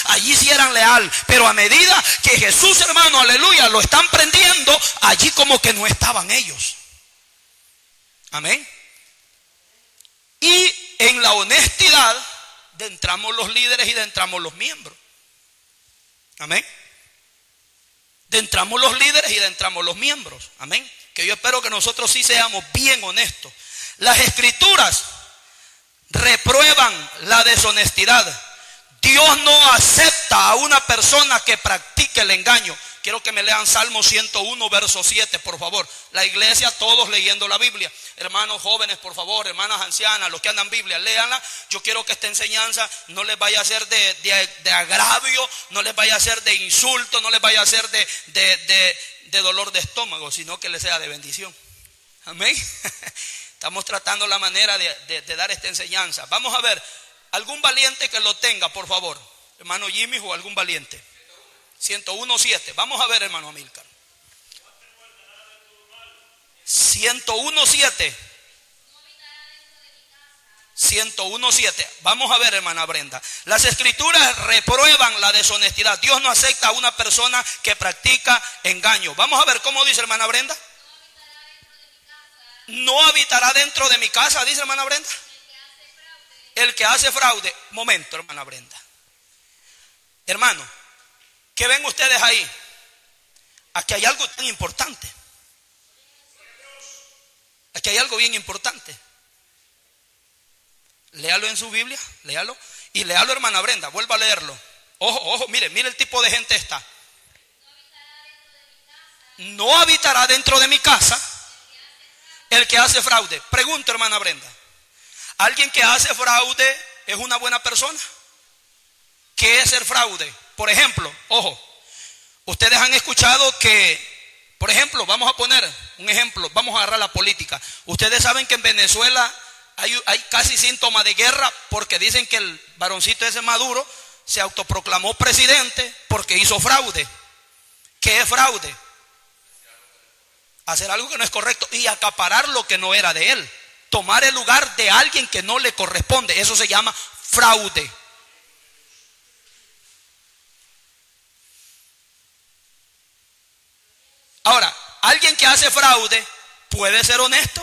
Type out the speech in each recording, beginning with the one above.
allí sí eran leal, pero a medida que Jesús, hermano, aleluya, lo están prendiendo, allí como que no estaban ellos. Amén. Y en la honestidad entramos los líderes y entramos los miembros. Amén. Entramos los líderes y entramos los miembros. Amén. Que yo espero que nosotros sí seamos bien honestos. Las escrituras reprueban la deshonestidad. Dios no acepta a una persona que practique el engaño. Quiero que me lean Salmo 101, verso 7, por favor. La iglesia, todos leyendo la Biblia. Hermanos jóvenes, por favor, hermanas ancianas, los que andan Biblia, léanla. Yo quiero que esta enseñanza no les vaya a ser de agravio, no les vaya a ser de insulto, no les vaya a ser de dolor de estómago, sino que les sea de bendición. Amén. Estamos tratando la manera de dar esta enseñanza. Vamos a ver, algún valiente que lo tenga, por favor. Hermano Jimmy o algún valiente. 101.7. Vamos a ver, hermano Amílcar. 101.7. 101.7. Vamos a ver, hermana Brenda. Las escrituras reprueban la deshonestidad. Dios no acepta a una persona que practica engaño. Vamos a ver cómo dice, hermana Brenda. No habitará dentro de mi casa, dice hermana Brenda. El que hace fraude. Momento, hermana Brenda. Hermano, ¿qué ven ustedes ahí? Aquí hay algo tan importante. Aquí hay algo bien importante. Léalo en su Biblia, léalo. Y léalo, hermana Brenda, vuelva a leerlo. Ojo, ojo, mire el tipo de gente esta. No habitará dentro de mi casa el que hace fraude. Pregunto, hermana Brenda, ¿alguien que hace fraude es una buena persona? ¿Qué es ser fraude? Por ejemplo, ojo, ustedes han escuchado que, por ejemplo, vamos a poner un ejemplo, vamos a agarrar la política. Ustedes saben que en Venezuela hay casi síntomas de guerra porque dicen que el varoncito ese Maduro se autoproclamó presidente porque hizo fraude. ¿Qué es fraude? Hacer algo que no es correcto y acaparar lo que no era de él. Tomar el lugar de alguien que no le corresponde. Eso se llama fraude. Ahora, alguien que hace fraude puede ser honesto,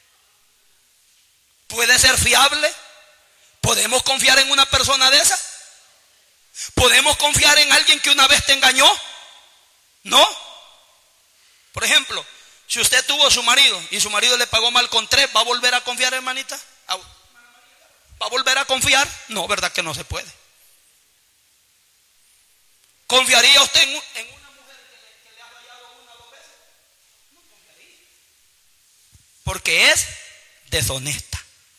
puede ser fiable. ¿Podemos confiar en una persona de esa? ¿Podemos confiar en alguien que una vez te engañó? No. Por ejemplo, si usted tuvo a su marido y su marido le pagó mal con 3, ¿va a volver a confiar, hermanita? ¿Va a volver a confiar? No, ¿verdad que no se puede? ¿Confiaría usted en una mujer que le ha fallado 1 o 2 veces? No confiaría. Porque es deshonesta.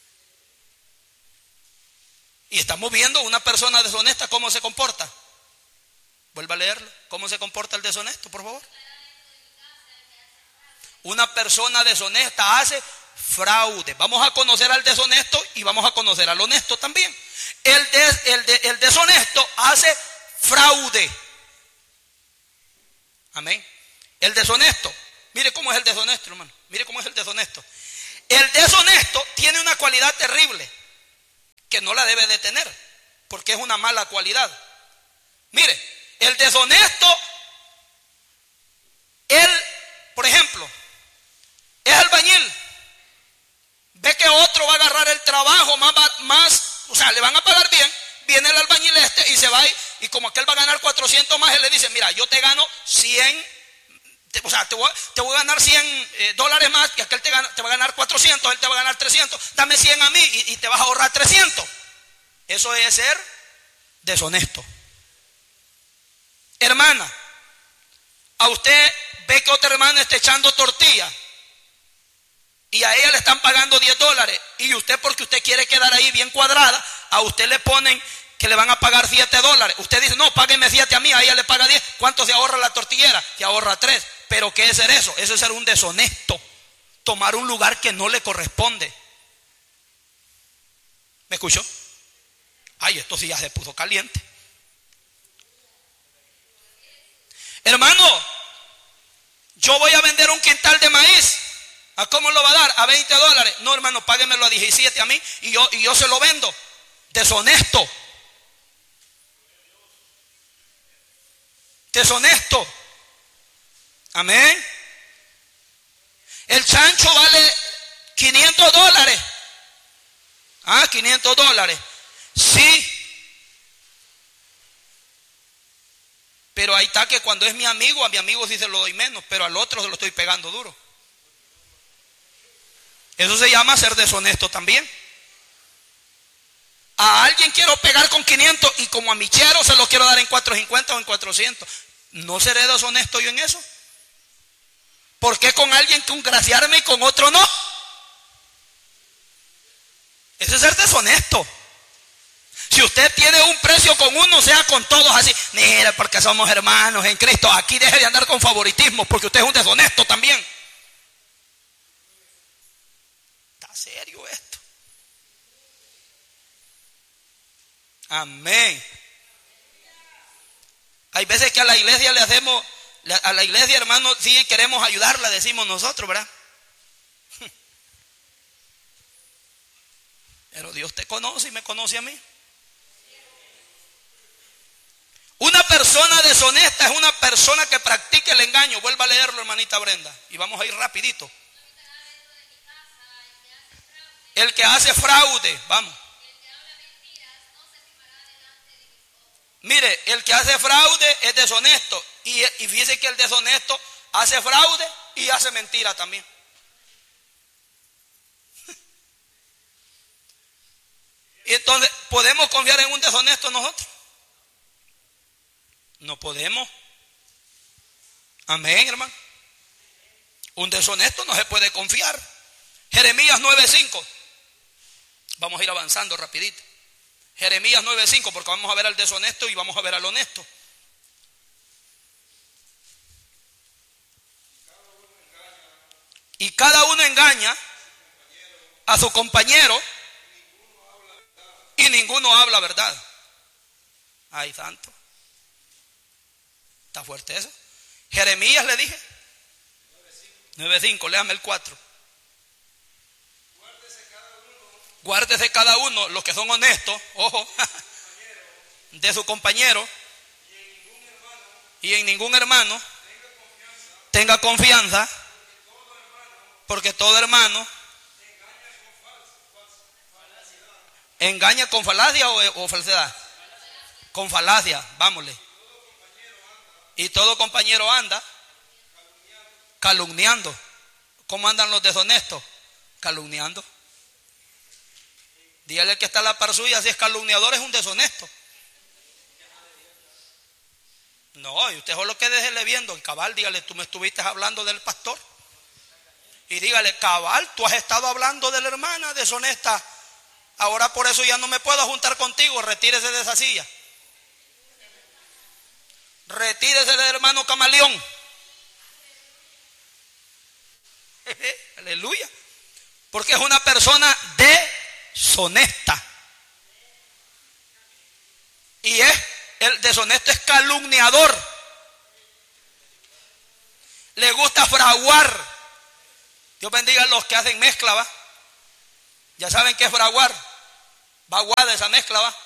Y estamos viendo una persona deshonesta, ¿cómo se comporta? Vuelva a leerlo. ¿Cómo se comporta el deshonesto, por favor? Una persona deshonesta hace fraude. Vamos a conocer al deshonesto y vamos a conocer al honesto también. El deshonesto hace fraude. Amén. El deshonesto. Mire cómo es el deshonesto, hermano. Mire cómo es el deshonesto. El deshonesto tiene una cualidad terrible que no la debe de tener porque es una mala cualidad. Mire, el deshonesto, él, por ejemplo, es albañil, ve que otro va a agarrar el trabajo más, o sea, le van a pagar bien, viene el albañil y se va y como aquel va a ganar 400 más, él le dice, mira, yo te gano 100, o sea, te voy a ganar $100 más y aquel te va a ganar 400, él te va a ganar 300, dame 100 a mí y te vas a ahorrar 300. Eso es ser deshonesto. Hermana, a usted ve que otra hermana está echando tortilla y a ella le están pagando $10 y usted, porque usted quiere quedar ahí bien cuadrada, a usted le ponen que le van a pagar $7. Usted dice, no, págueme 7 a mí, a ella le paga 10. ¿Cuánto se ahorra la tortillera? Se ahorra 3. ¿Pero qué es ser eso? Eso es ser un deshonesto. Tomar un lugar que no le corresponde. ¿Me escuchó? Ay, esto sí ya se puso caliente. Hermano, yo voy a vender un quintal de maíz. ¿A cómo lo va a dar? A $20. No, hermano, páguemelo a 17 a mí y yo se lo vendo. Deshonesto. deshonesto. Amén. El chancho vale $500. $500. Sí. Pero ahí está que cuando es mi amigo, a mi amigo sí se lo doy menos, pero al otro se lo estoy pegando duro. Eso se llama ser deshonesto también. A alguien quiero pegar con 500 y como a mi chero se lo quiero dar en 450 o en 400. ¿No seré deshonesto yo en eso? ¿Por qué con alguien congraciarme y con otro no? Eso es ser deshonesto. Si usted tiene un precio con uno, sea con todos así. Mira, porque somos hermanos en Cristo. Aquí deje de andar con favoritismo, porque usted es un deshonesto también. Está serio esto. Amén. Hay veces que a la iglesia le hacemos, a la iglesia, hermano, sí queremos ayudarla, decimos nosotros, ¿verdad? Pero Dios te conoce y me conoce a mí. Una persona deshonesta es una persona que practica el engaño. Vuelva a leerlo, hermanita Brenda, y vamos a ir rapidito. El que hace fraude, vamos. Mire, el que hace fraude es deshonesto. Y fíjese que el deshonesto hace fraude y hace mentira también. Y entonces, ¿podemos confiar en un deshonesto nosotros? No podemos. Amén, hermano. Un deshonesto no se puede confiar. Jeremías 9:5. Vamos a ir avanzando rapidito. Jeremías 9:5, porque vamos a ver al deshonesto y vamos a ver al honesto. Y cada uno engaña a su compañero y ninguno habla verdad. Ay, santo. Está fuerte eso. Jeremías le dije. 9:5, léame el 4. Guárdese cada uno, los que son honestos, ojo, de su compañero, y en ningún hermano tenga confianza, porque todo hermano engaña con falacia o falsedad. Con falacia, vámonos. Y todo compañero anda calumniando. ¿Cómo andan los deshonestos? Calumniando. Dígale que está a la par suya, si es calumniador es un deshonesto. No, y usted solo que déjele viendo, y cabal, dígale, tú me estuviste hablando del pastor. Y dígale, cabal, tú has estado hablando de la hermana deshonesta. Ahora por eso ya no me puedo juntar contigo, retírese de esa silla. Retírese del hermano camaleón. Aleluya. Porque es una persona deshonesta. Y el deshonesto es calumniador. Le gusta fraguar. Dios bendiga a los que hacen mezcla, ¿va? Ya saben qué es fraguar. Va aguada esa mezcla, ¿va?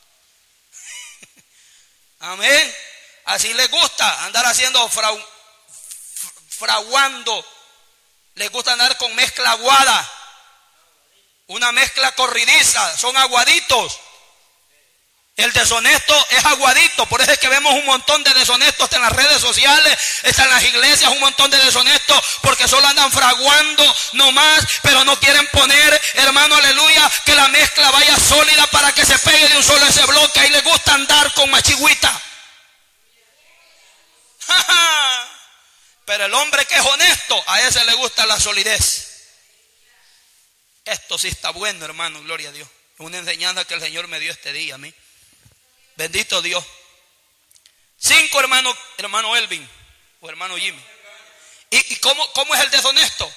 Amén. Así les gusta andar haciendo fraguando. Les gusta andar con mezcla aguada. Una mezcla corridiza. Son aguaditos. El deshonesto es aguadito. Por eso es que vemos un montón de deshonestos en las redes sociales, están en las iglesias, un montón de deshonestos, porque solo andan fraguando nomás, pero no quieren poner, hermano, aleluya, que la mezcla vaya sólida para que se pegue de un solo ese bloque. Ahí les gusta andar con machigüita. Pero el hombre que es honesto, a ese le gusta la solidez. Esto sí está bueno, hermano, gloria a Dios. Es una enseñanza que el Señor me dio este día a mí. Bendito Dios. 5, hermano Elvin o hermano Jimmy. ¿Y cómo es el deshonesto?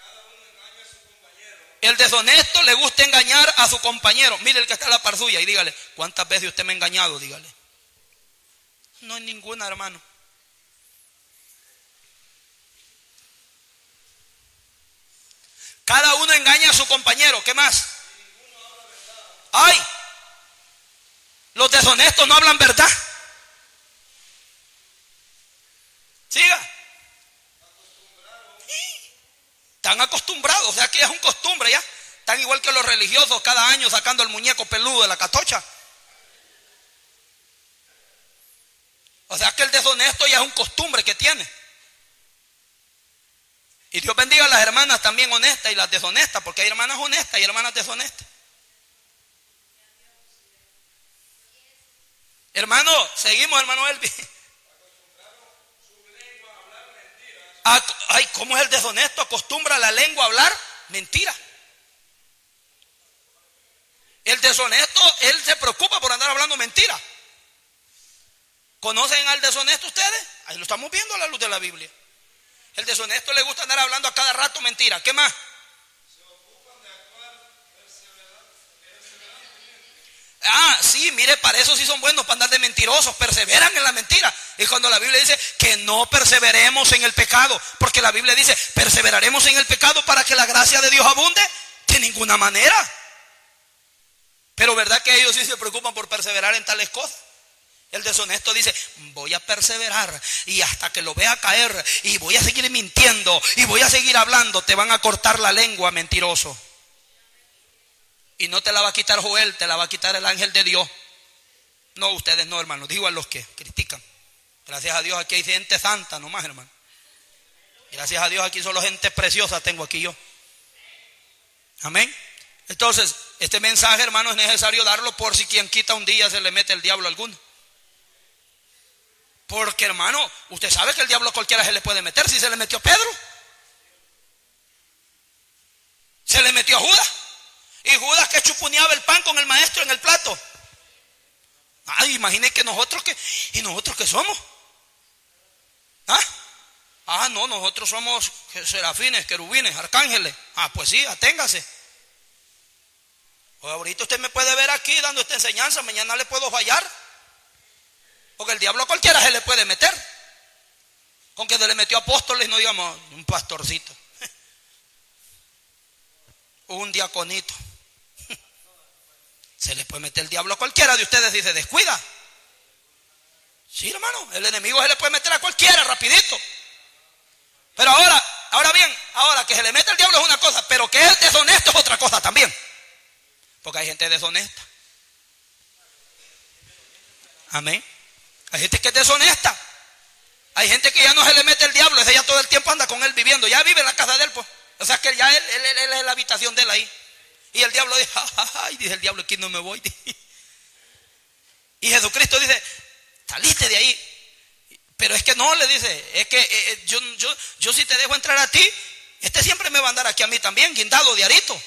El deshonesto le gusta engañar a su compañero. Mire el que está a la par suya y dígale, ¿cuántas veces usted me ha engañado? Dígale. No hay ninguna, hermano. Cada uno engaña a su compañero. ¿Qué más? ¡Ay! Los deshonestos no hablan verdad. Están acostumbrados, o sea que ya es un costumbre ya. Están igual que los religiosos cada año sacando el muñeco peludo de la catocha. O sea que el deshonesto ya es un costumbre que tiene. Y Dios bendiga a las hermanas también honestas y las deshonestas, porque hay hermanas honestas y hermanas deshonestas. Hermano, seguimos, hermano Elvi. Ay, ¿cómo es el deshonesto? Acostumbra la lengua a hablar mentira. El deshonesto, él se preocupa por andar hablando mentira. ¿Conocen al deshonesto ustedes? Ahí lo estamos viendo a la luz de la Biblia. El deshonesto le gusta andar hablando a cada rato mentira. ¿Qué más? Se ocupan de actuar perseverantemente. Sí, mire, para eso sí son buenos, para andar de mentirosos. Perseveran en la mentira. Y cuando la Biblia dice que no perseveremos en el pecado, porque la Biblia dice, perseveraremos en el pecado para que la gracia de Dios abunde, de ninguna manera. Pero ¿verdad que ellos sí se preocupan por perseverar en tales cosas? El deshonesto dice, voy a perseverar y hasta que lo vea caer y voy a seguir mintiendo y voy a seguir hablando. Te van a cortar la lengua, mentiroso. Y no te la va a quitar Joel, te la va a quitar el ángel de Dios. No, ustedes no, hermanos, digo a los que critican. Gracias a Dios aquí hay gente santa nomás, hermano. Gracias a Dios aquí solo gente preciosa tengo aquí yo. Amén. Entonces, este mensaje, hermano, es necesario darlo por si quien quita un día se le mete el diablo a alguno. Porque, hermano, usted sabe que el diablo a cualquiera se le puede meter. Si se le metió a Pedro, se le metió a Judas. Y Judas que chuponeaba el pan con el maestro en el plato. Ay, imaginen que nosotros que, ¿y nosotros qué somos? No, nosotros somos serafines, querubines, arcángeles. Pues sí, aténgase. Pues ahorita usted me puede ver aquí dando esta enseñanza, mañana le puedo fallar. Porque el diablo a cualquiera se le puede meter. Con que se le metió apóstoles, no digamos un pastorcito. Un diaconito. Se le puede meter el diablo a cualquiera de ustedes si se descuida. Sí, hermano, el enemigo se le puede meter a cualquiera rapidito. Pero ahora bien, que se le mete el diablo es una cosa, pero que es deshonesto es otra cosa también. Porque hay gente deshonesta. Amén. Hay gente que es deshonesta. Hay gente que ya no se le mete el diablo, ese ya todo el tiempo anda con él viviendo. Ya vive en la casa de él, pues. O sea que ya él es la habitación de él ahí. Y el diablo dice, ay, dice el diablo, aquí no me voy. Y Jesucristo dice, saliste de ahí. Pero es que no, le dice, es que yo si te dejo entrar a ti, este siempre me va a andar aquí a mí también, guindado de arito.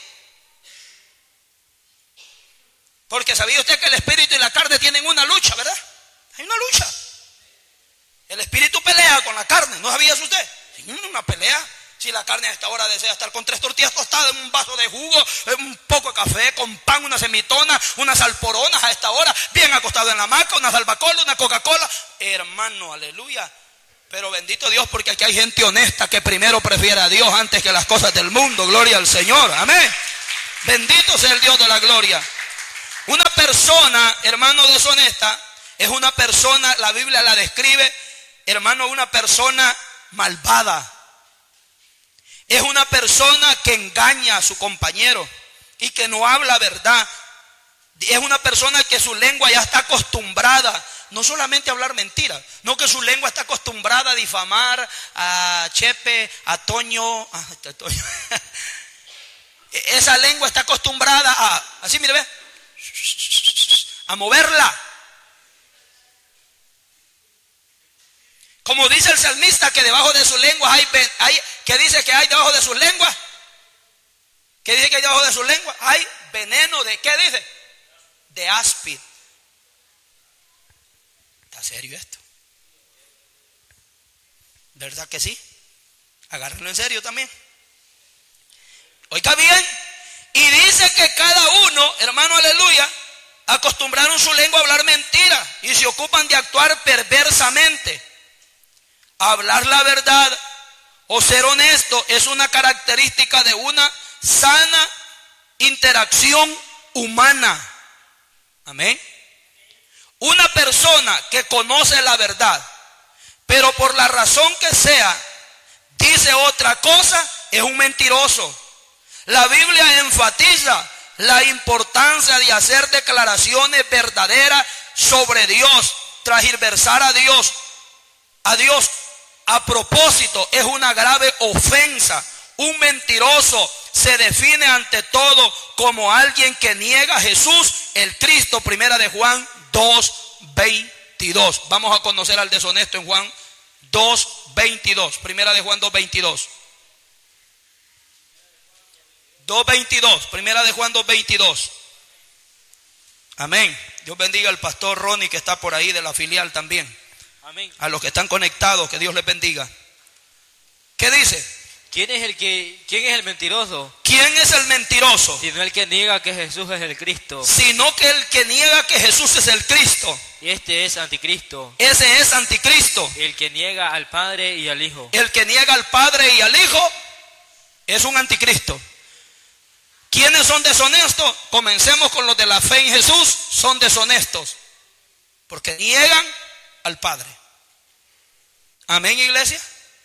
Porque sabía usted que el espíritu y la carne tienen una lucha, ¿verdad? Hay una lucha. El espíritu pelea con la carne, ¿no sabía usted? Una pelea. Si la carne a esta hora desea estar con 3 tortillas tostadas, un vaso de jugo, un poco de café, con pan, una semitona, unas alporonas a esta hora, bien acostado en la hamaca, una salvacola, una Coca-Cola. Hermano, aleluya. Pero bendito Dios, porque aquí hay gente honesta que primero prefiere a Dios antes que las cosas del mundo. Gloria al Señor. Amén. Bendito sea el Dios de la gloria. Una persona, hermano, deshonesta, es una persona, la Biblia la describe, hermano, una persona malvada. Es una persona que engaña a su compañero y que no habla verdad. Es una persona que su lengua ya está acostumbrada, no solamente a hablar mentiras, no, que su lengua está acostumbrada a difamar a Chepe, a Toño. Esa lengua está acostumbrada así mire, ve, a moverla. Como dice el salmista, que debajo de sus lenguas hay que dice que hay debajo de sus lenguas. ¿Qué dice que hay debajo de sus lenguas? Hay veneno de, ¿qué dice? De áspid. ¿Está serio esto? ¿Verdad que sí? Agárrenlo en serio también. Oiga bien. Y dice que cada uno, hermano, aleluya, acostumbraron su lengua a hablar mentira y se ocupan de actuar perversamente. Hablar la verdad o ser honesto es una característica de una sana interacción humana. Amén. Una persona que conoce la verdad, pero por la razón que sea, dice otra cosa, es un mentiroso. La Biblia enfatiza la importancia de hacer declaraciones verdaderas sobre Dios, transversar a Dios a propósito es una grave ofensa. Un mentiroso se define ante todo como alguien que niega a Jesús, el Cristo. Primera de Juan 2:22. Vamos a conocer al deshonesto en Juan 2:22. Primera de Juan 2:22. 2:22. Primera de Juan 2:22. Amén. Dios bendiga al pastor Ronnie que está por ahí de la filial también. Amén. A los que están conectados, que Dios les bendiga. ¿Qué dice? ¿Quién es el mentiroso? ¿Quién es el mentiroso? Sino el que niega que Jesús es el Cristo. Sino que el que niega que Jesús es el Cristo. Este es anticristo. Ese es anticristo. El que niega al Padre y al Hijo. El que niega al Padre y al Hijo es un anticristo. ¿Quiénes son deshonestos? Comencemos con los de la fe en Jesús. Son deshonestos porque niegan al Padre. Amén, iglesia.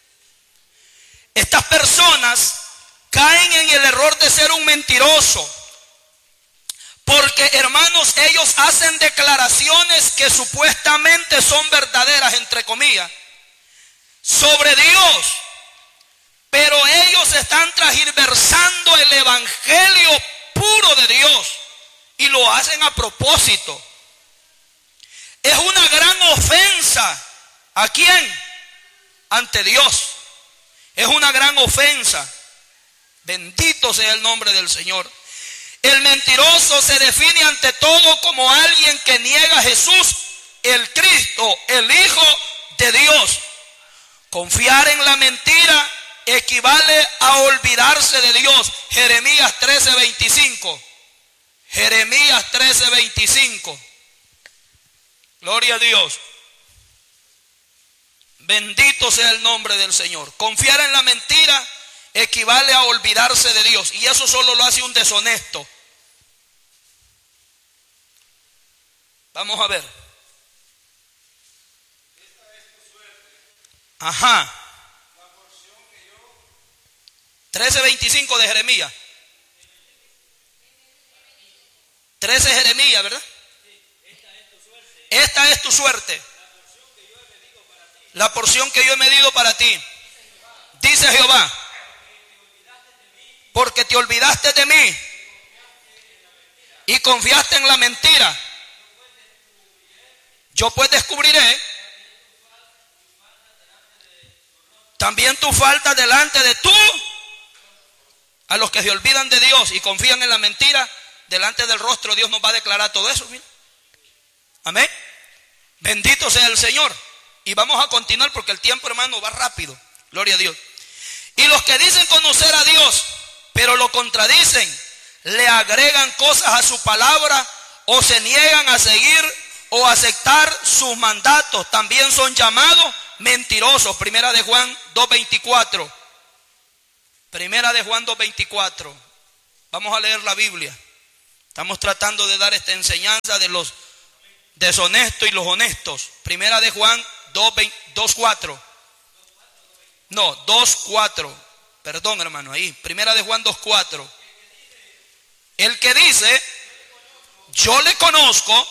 Estas personas caen en el error de ser un mentiroso, porque, hermanos, ellos hacen declaraciones que supuestamente son verdaderas, entre comillas, sobre Dios, pero ellos están transversando el evangelio puro de Dios y lo hacen a propósito. Es una gran ofensa. ¿A quién? Ante Dios. Es una gran ofensa. Bendito sea el nombre del Señor. El mentiroso se define ante todo como alguien que niega a Jesús, el Cristo, el Hijo de Dios. Confiar en la mentira equivale a olvidarse de Dios. Jeremías 13:25. Jeremías 13:25. Gloria a Dios. Bendito sea el nombre del Señor. Confiar en la mentira equivale a olvidarse de Dios. Y eso solo lo hace un deshonesto. Vamos a ver. Ajá. 13:25 de Jeremías. 13 Jeremías, ¿verdad? Esta es tu suerte. La porción que yo he medido para ti. Dice Jehová. Porque te olvidaste de mí y confiaste en la mentira, yo pues descubriré también tu falta delante de tú. A los que se olvidan de Dios y confían en la mentira, delante del rostro Dios nos va a declarar todo eso. Mira. Amén. Bendito sea el Señor. Y vamos a continuar porque el tiempo, hermano, va rápido. Gloria a Dios. Y los que dicen conocer a Dios, pero lo contradicen, le agregan cosas a su palabra o se niegan a seguir o aceptar sus mandatos, también son llamados mentirosos. Primera de Juan 2:24. Primera de Juan 2:24. Vamos a leer la Biblia. Estamos tratando de dar esta enseñanza de los deshonestos y los honestos. Primera de Juan 2:4. No, 2:4. Perdón, hermano, ahí. Primera de Juan 2:4. El que dice, yo le conozco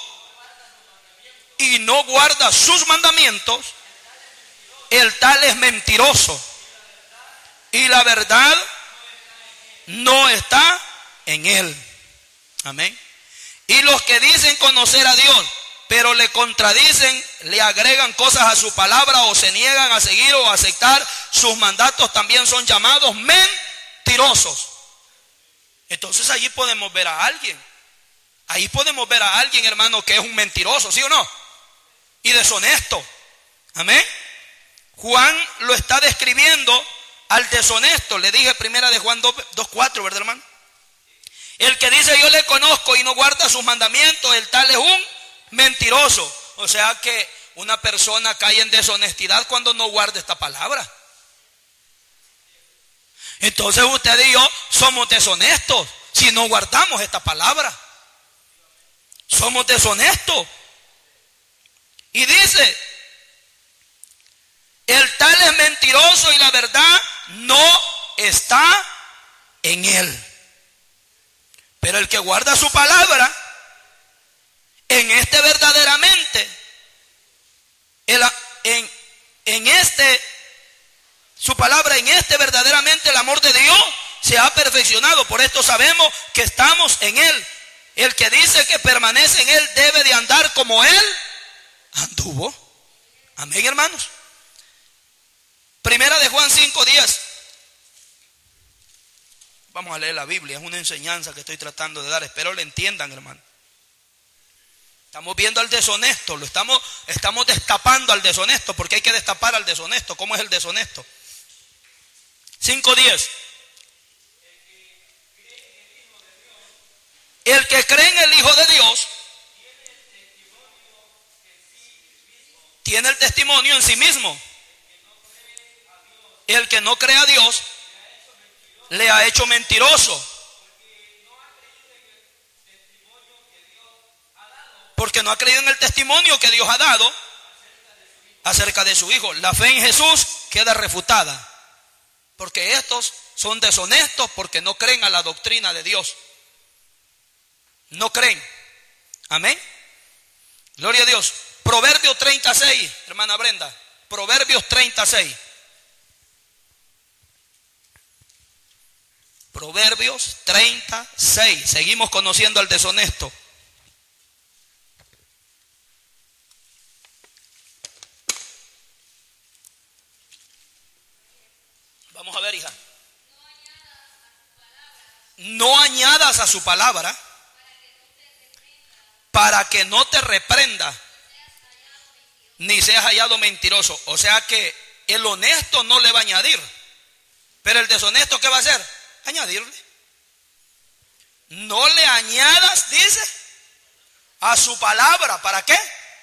y no guarda sus mandamientos, el tal es mentiroso. Y la verdad no está en él. Amén. Y los que dicen conocer a Dios, pero le contradicen, le agregan cosas a su palabra o se niegan a seguir o a aceptar sus mandatos, también son llamados mentirosos. Entonces allí podemos ver a alguien. Ahí podemos ver a alguien, hermano, que es un mentiroso, ¿sí o no? Y deshonesto. Amén. Juan lo está describiendo al deshonesto. Le dije primera de Juan 2:4, ¿verdad, hermano? El que dice yo le conozco y no guarda sus mandamientos, el tal es un mentiroso. O sea que una persona cae en deshonestidad cuando no guarda esta palabra. Entonces usted y yo somos deshonestos si no guardamos esta palabra. Somos deshonestos. Y dice, el tal es mentiroso y la verdad no está en él. Pero el que guarda su palabra, en este verdaderamente, su palabra en este verdaderamente el amor de Dios se ha perfeccionado. Por esto sabemos que estamos en él. El que dice que permanece en él debe de andar como él anduvo. Amén, hermanos. Primera de Juan 5:10. Vamos a leer la Biblia, es una enseñanza que estoy tratando de dar, espero le entiendan, hermano. Estamos viendo al deshonesto, estamos destapando al deshonesto, porque hay que destapar al deshonesto. ¿Cómo es el deshonesto? 5:10. El que cree en el Hijo de Dios tiene el testimonio en sí mismo. El que no cree a Dios le ha hecho mentiroso, porque no ha creído en el testimonio que Dios ha dado acerca de su Hijo. La fe en Jesús queda refutada, porque estos son deshonestos porque no creen a la doctrina de Dios. No creen. Amén. Gloria a Dios. Proverbios 36, hermana Brenda. Proverbios 36. Proverbios 36. Seguimos conociendo al deshonesto. Vamos a ver, hija. No añadas a su palabra para que no te reprenda, ni seas hallado mentiroso. O sea que el honesto no le va a añadir, pero el deshonesto, ¿qué va a hacer? Añadirle. No le añadas, dice, a su palabra. ¿Para qué?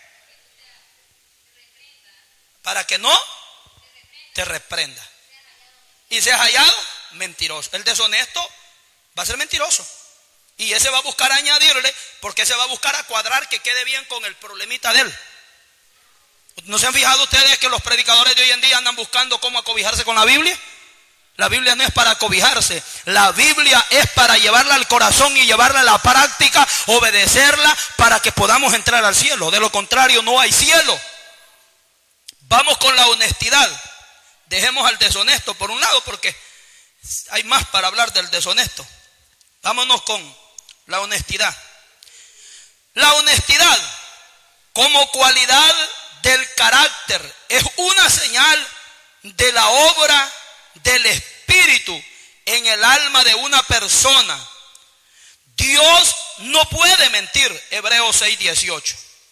Para que no te reprenda y seas hallado mentiroso. El deshonesto va a ser mentiroso, y ese va a buscar añadirle, porque ese va a buscar a cuadrar que quede bien con el problemita de él. ¿No se han fijado ustedes que los predicadores de hoy en día andan buscando cómo acobijarse con la Biblia? La Biblia no es para acobijarse, la Biblia es para llevarla al corazón y llevarla a la práctica, obedecerla para que podamos entrar al cielo. De lo contrario no hay cielo. Vamos con la honestidad. Dejemos al deshonesto por un lado, porque hay más para hablar del deshonesto. Vámonos con la honestidad. La honestidad como cualidad del carácter es una señal de la obra del Espíritu en el alma de una persona. Dios no puede mentir. Hebreos 6:18.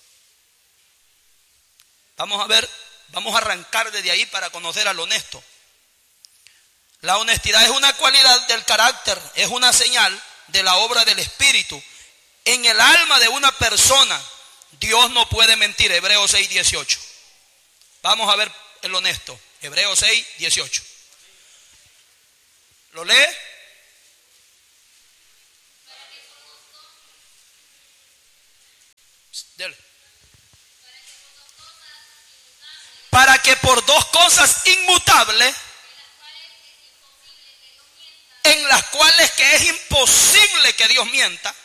Vamos a ver, vamos a arrancar desde ahí para conocer al honesto. La honestidad es una cualidad del carácter, es una señal de la obra del Espíritu en el alma de una persona. Dios no puede mentir. Hebreos 6:18. Vamos a ver el honesto. Hebreos 6:18. ¿Lo lee? Dele. Para que por dos cosas inmutables, en las cuales que es imposible que Dios mienta,